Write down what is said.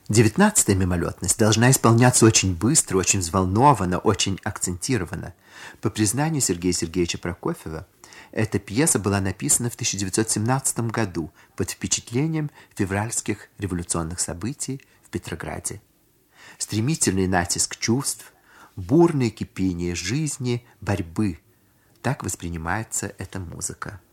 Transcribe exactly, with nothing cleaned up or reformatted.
Девятнадцатая мимолетность должна исполняться очень быстро, очень взволнованно, очень акцентированно. По признанию Сергея Сергеевича Прокофьева, эта пьеса была написана в тысяча девятьсот семнадцатом году под впечатлением февральских революционных событий в Петрограде. Стремительный натиск чувств, бурное кипение жизни, борьбы – так воспринимается эта музыка.